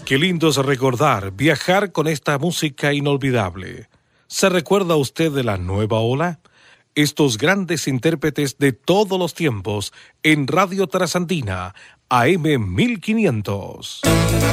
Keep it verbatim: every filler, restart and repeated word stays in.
Qué lindo es recordar, viajar con esta música inolvidable. ¿Se recuerda usted de la nueva ola? Estos grandes intérpretes de todos los tiempos en Radio Trasandina, A M mil quinientos.